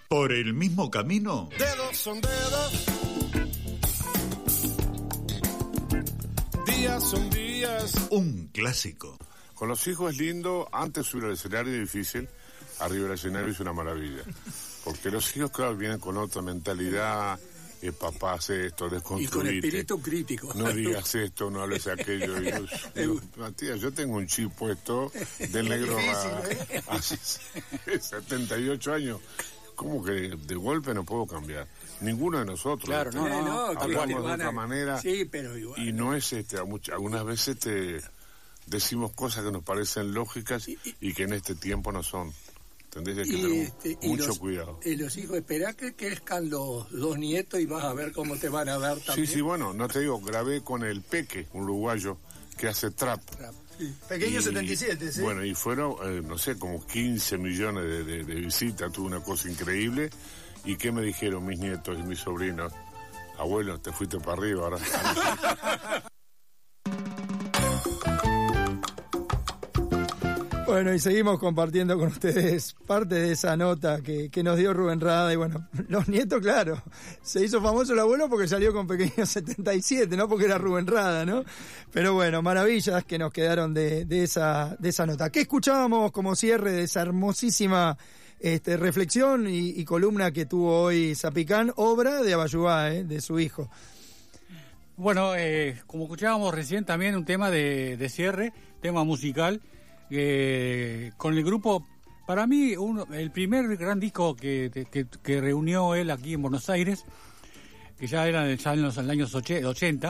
¿Por el mismo camino? Dedos son dedos, días son días. Un clásico. Con los hijos es lindo, antes subir al escenario es difícil, arriba del escenario es una maravilla. Porque los hijos, claro, vienen con otra mentalidad, papá hace esto, desconstruite. Y con espíritu crítico. No digas esto, no hables aquello. Y digo, Matías, yo tengo un chip puesto del negro hace 78 años. ¿Cómo que de golpe no puedo cambiar? Ninguno de nosotros. Claro, no, hablamos de otra manera. Sí, pero igual. Y no es algunas veces decimos cosas que nos parecen lógicas y que en este tiempo no son. ¿Entendés? Hay que tener mucho cuidado. Y los hijos, esperá que crezcan los dos nietos y vas a ver cómo te van a dar también. Sí, bueno, no te digo, grabé con el Peque, un uruguayo, que hace trap. Sí. Pequeño 77, ¿sí? Bueno, y fueron, no sé, como 15 millones de visitas, tuvo una cosa increíble. ¿Y qué me dijeron mis nietos y mis sobrinos? Abuelo, te fuiste para arriba ahora. Bueno, y seguimos compartiendo con ustedes parte de esa nota que nos dio Rubén Rada. Y bueno, los nietos, claro, se hizo famoso el abuelo porque salió con Pequeño 77, no porque era Rubén Rada, ¿no? Pero bueno, maravillas que nos quedaron de esa nota. ¿Qué escuchábamos como cierre de esa hermosísima reflexión y columna que tuvo hoy Zapicán, obra de Abayubá, de su hijo? Bueno, como escuchábamos recién, también un tema de cierre, tema musical, con el grupo, para mí, el primer gran disco que reunió él aquí en Buenos Aires, que ya era en los años 80,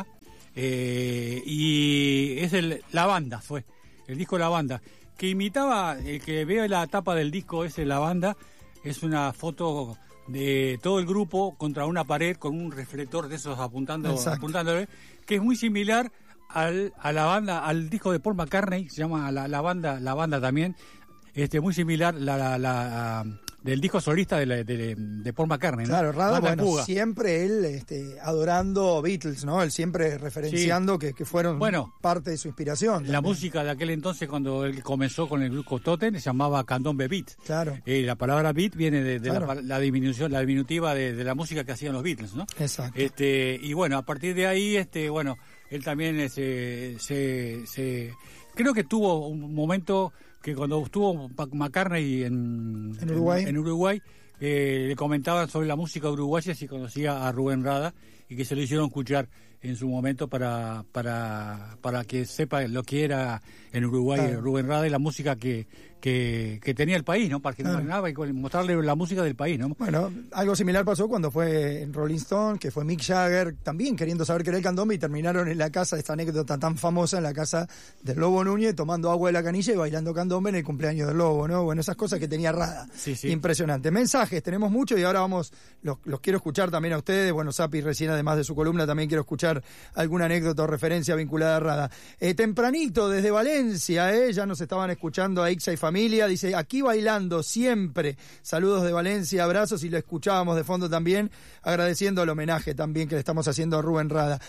y es La Banda, fue el disco La Banda, que imitaba, el que veo la tapa del disco ese, La Banda, es una foto de todo el grupo contra una pared con un reflector de esos apuntándole, que es muy similar a la banda, al disco de Paul McCartney, se llama la banda también, muy similar del disco solista de Paul McCartney, ¿no? Claro, Rada, bueno, siempre él adorando Beatles, ¿no? Él siempre referenciando que fueron parte de su inspiración. La música de aquel entonces, cuando él comenzó con el grupo Totem, se llamaba Candombe Beat. Claro. La palabra beat viene de la diminutiva de la música que hacían los Beatles, ¿no? Exacto. Y bueno, a partir de ahí, él también creo que tuvo un momento que cuando estuvo McCartney en Uruguay, le comentaban sobre la música uruguaya si conocía a Rubén Rada y que se lo hicieron escuchar en su momento para que sepa lo que era en Uruguay Rubén Rada y la música que tenía el país, ¿no? Para que no nada y mostrarle la música del país, ¿no? Bueno, algo similar pasó cuando fue en Rolling Stone, que fue Mick Jagger también queriendo saber qué era el candombe y terminaron en la casa, esta anécdota tan famosa, en la casa del Lobo Núñez, tomando agua de la canilla y bailando candombe en el cumpleaños del Lobo, ¿no? Bueno, esas cosas que tenía Rada. Sí. Impresionante. Mensajes, tenemos muchos y ahora los quiero escuchar también a ustedes. Bueno, Sapi recién, además de su columna, también quiero escuchar alguna anécdota o referencia vinculada a Rada. Tempranito, desde Valencia, ya nos estaban escuchando a Ixa y familia, dice, aquí bailando siempre. Saludos de Valencia, abrazos, y lo escuchábamos de fondo también, agradeciendo el homenaje también que le estamos haciendo a Rubén Rada.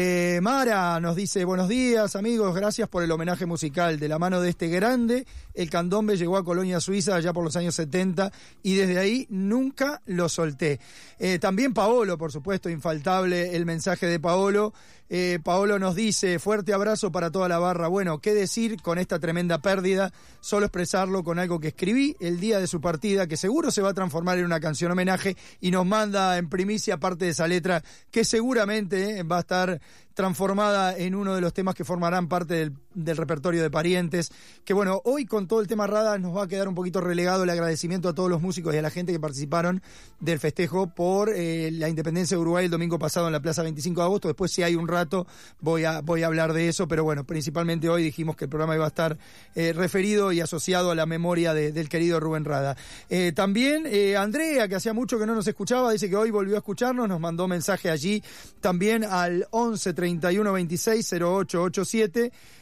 Mara nos dice, buenos días amigos, gracias por el homenaje musical. De la mano de este grande, el candombe llegó a Colonia Suiza allá por los años 70 y desde ahí nunca lo solté. También Paolo, por supuesto, infaltable el mensaje de Paolo. Paolo nos dice, fuerte abrazo para toda la barra. Bueno, ¿qué decir con esta tremenda pérdida? Solo expresarlo con algo que escribí el día de su partida, que seguro se va a transformar en una canción homenaje, y nos manda en primicia parte de esa letra que seguramente va a estar transformada en uno de los temas que formarán parte del repertorio de Parientes, que bueno, hoy con todo el tema Rada nos va a quedar un poquito relegado el agradecimiento a todos los músicos y a la gente que participaron del festejo por la independencia de Uruguay el domingo pasado en la Plaza 25 de Agosto. Después, si hay un rato, voy a hablar de eso, pero bueno, principalmente hoy dijimos que el programa iba a estar referido y asociado a la memoria del querido Rubén Rada. También Andrea, que hacía mucho que no nos escuchaba, dice que hoy volvió a escucharnos, nos mandó mensaje allí también al 11 31 26 08 87.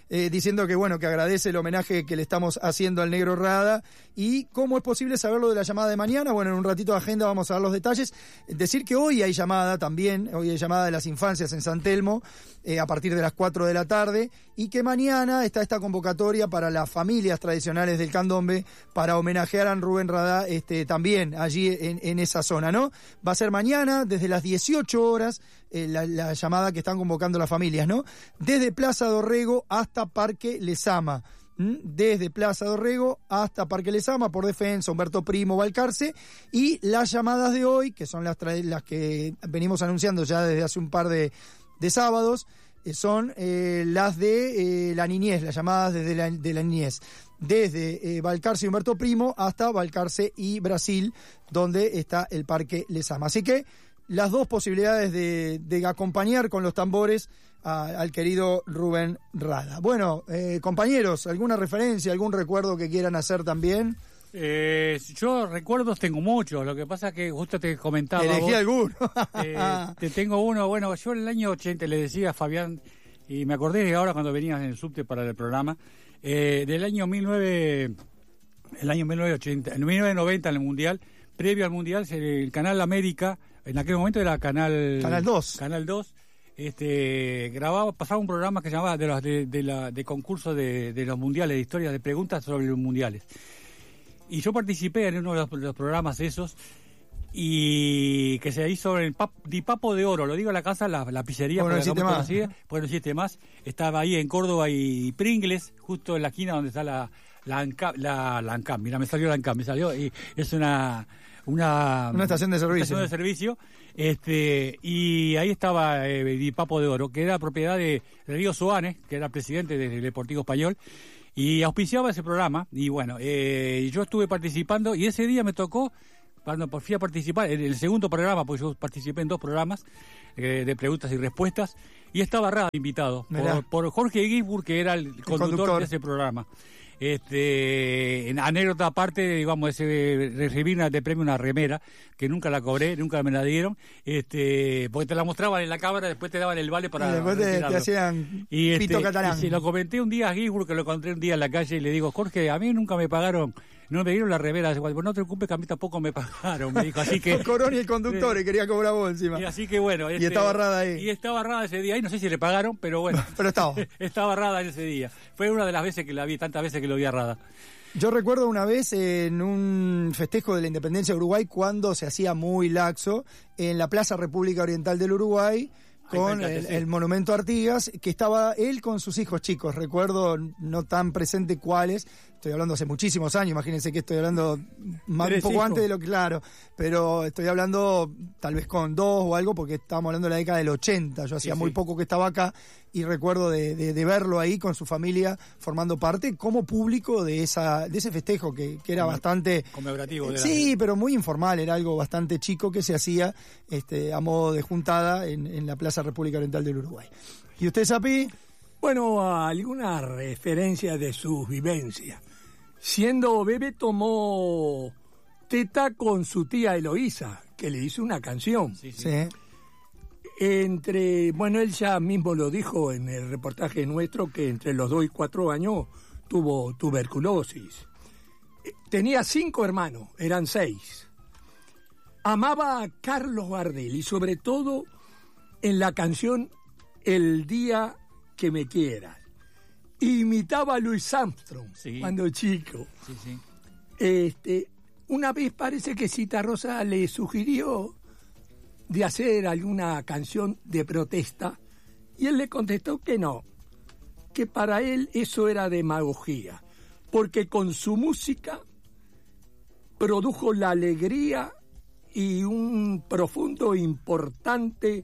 diciendo que bueno, que agradece el homenaje que le estamos haciendo al Negro Rada. ¿Y cómo es posible saberlo de la llamada de mañana? Bueno, en un ratito de agenda vamos a dar los detalles. Decir que hoy hay llamada también, hoy hay llamada de las infancias en San Telmo, a partir de las 4 de la tarde, y que mañana está esta convocatoria para las familias tradicionales del Candombe para homenajear a Rubén Rada también allí en esa zona, ¿no? Va a ser mañana desde las 18 horas la llamada que están convocando las familias, ¿no? Desde Plaza Dorrego hasta Parque Lezama. Desde Plaza Dorrego hasta Parque Lezama, por Defensa, Humberto Primo, Balcarce, y las llamadas de hoy, que son las que venimos anunciando ya desde hace un par de sábados, son las de la niñez, las llamadas de la niñez, desde Balcarce y Humberto Primo hasta Balcarce y Brasil, donde está el Parque Lezama. Así que las dos posibilidades de acompañar con los tambores al querido Rubén Rada. Bueno, compañeros, ¿alguna referencia, algún recuerdo que quieran hacer también? Yo recuerdos tengo muchos, lo que pasa es que justo te comentaba. Elegí alguno. Te tengo uno, bueno, yo en el año 80 le decía a Fabián, y me acordé ahora cuando venías en el subte para el programa, del año 1980, en 1990 en el Mundial, previo al Mundial, el Canal América, en aquel momento era Canal 2. Canal 2. Pasaba un programa que se llamaba de concurso de los mundiales, de historias, de preguntas sobre los mundiales. Y yo participé en uno de los programas esos, y que se hizo en el Papo de Oro, lo digo en la casa, la pizzería, bueno, no existe más, estaba ahí en Córdoba y Pringles, justo en la esquina donde está la ANCAM, mira, me salió, y es una estación de servicio. Y ahí estaba Di Papo de Oro, que era propiedad de Río Soanes, que era presidente del Deportivo Español, y auspiciaba ese programa. Y bueno, yo estuve participando, y ese día me tocó, cuando fui a participar, en el segundo programa, porque yo participé en 2 programas de preguntas y respuestas, y estaba Rada invitado por Jorge Ginsburg, que era el conductor de ese programa. En anécdota aparte, digamos, recibí de premio una remera que nunca la cobré, nunca me la dieron, porque te la mostraban en la cámara, después te daban el vale para después te hacían pito catalán. Y se lo comenté un día a Ginsburg, que lo encontré un día en la calle, y le digo: Jorge, a mí nunca me pagaron, no me dieron la remera, no te preocupes que a mí tampoco me pagaron, me dijo, así que... Corón y el conductor, y quería cobrar vos encima. Y así que bueno... y estaba Rada ahí. Y estaba Rada ese día, y no sé si le pagaron, pero bueno. Pero estaba. Estaba Rada ese día. Fue una de las veces que la vi, tantas veces que lo vi a Rada. Yo recuerdo una vez en un festejo de la independencia de Uruguay, cuando se hacía muy laxo, en la Plaza República Oriental del Uruguay, con el monumento a Artigas, que estaba él con sus hijos chicos. Recuerdo no tan presente cuáles, estoy hablando hace muchísimos años, imagínense que estoy hablando un poco antes de lo que, claro, pero estoy hablando tal vez con 2 o algo, porque estábamos hablando de la década del 80, yo hacía muy poco que estaba acá, y recuerdo de verlo ahí con su familia formando parte como público de ese festejo que era bastante conmemorativo. Sí, pero muy informal, era algo bastante chico que se hacía a modo de juntada en la Plaza República Oriental del Uruguay. ¿Y usted, Sapi? Bueno, alguna referencia de sus vivencias. Siendo bebé tomó teta con su tía Eloísa, que le hizo una canción. Sí. Él ya mismo lo dijo en el reportaje nuestro, que entre los 2 y 4 años tuvo tuberculosis. Tenía 5 hermanos, eran 6. Amaba a Carlos Gardel, y sobre todo en la canción El día que me quieras. Imitaba a Louis Armstrong cuando chico. Sí. Una vez parece que Citarrosa le sugirió de hacer alguna canción de protesta, y él le contestó que no, que para él eso era demagogía, porque con su música produjo la alegría y un profundo, importante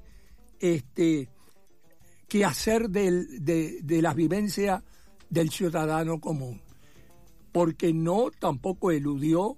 quehacer de las vivencias del ciudadano común, porque no tampoco eludió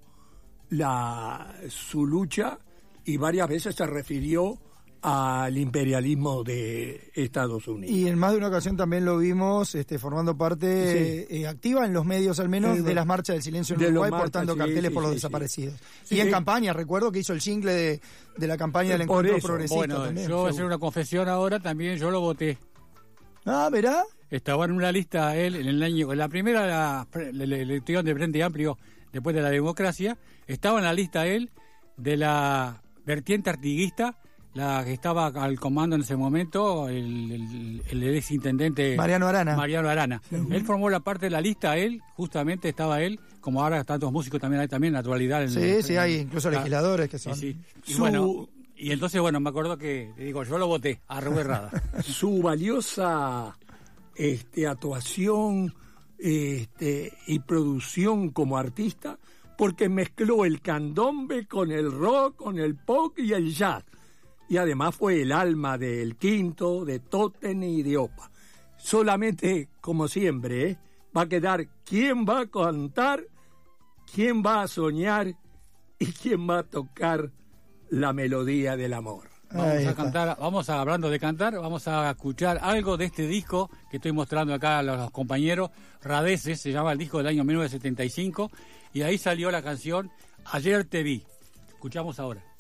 su lucha, y varias veces se refirió al imperialismo de Estados Unidos. Y en más de una ocasión también lo vimos formando parte activa en los medios, al menos, de las marchas del silencio en Uruguay, portando carteles por los desaparecidos. Y en campaña, recuerdo que hizo el jingle de la campaña del Encuentro Progresista. Bueno, también, yo voy a hacer una confesión ahora, también yo lo voté. Ah, ¿verá? Estaba en una lista él en el año, en la primera elección de Frente Amplio después de la democracia, estaba en la lista él de la vertiente artiguista, la que estaba al comando en ese momento, el ex intendente Mariano Arana. Él formó la parte de la lista, justamente estaba él, como ahora tantos músicos también hay también en la actualidad. Sí, hay incluso legisladores que son. Sí. Y entonces, me acuerdo que, yo lo voté a Rubén Rada. Su valiosa actuación y producción como artista, porque mezcló el candombe con el rock, con el pop y el jazz. Y además fue el alma del Quinto, de Totten y de Opa. Solamente, como siempre, va a quedar quién va a cantar, quién va a soñar y quién va a tocar la melodía del amor. Hablando de cantar, vamos a escuchar algo de este disco que estoy mostrando acá a los compañeros. Radeces, se llama el disco del año 1975, y ahí salió la canción Ayer te vi. Escuchamos ahora.